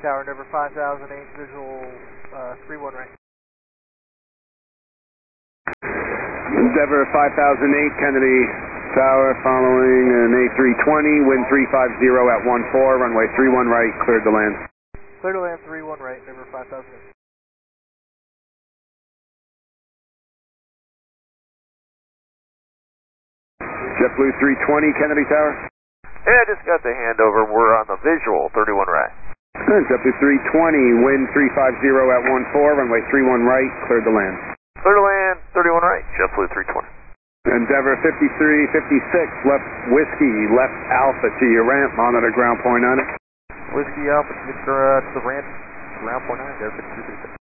Tower, Endeavor 5008, visual 31 right. Endeavor 5008, Kennedy Tower, following an A320, wind 350 at 14, runway 31 right, cleared to land. Clear to land 31 right, Endeavor 5008. JetBlue 320, Kennedy Tower. Yeah, I just got the handover. We're on the visual, 31 right. JetBlue 320, wind 350 at 14, runway 31 right, cleared to land. Clear to land, 31 right, JetBlue 320. Endeavor 5356, left whiskey, left alpha to your ramp, monitor ground point on it. Whiskey Alpha to the ramp, ground point 9, Endeavor 5356.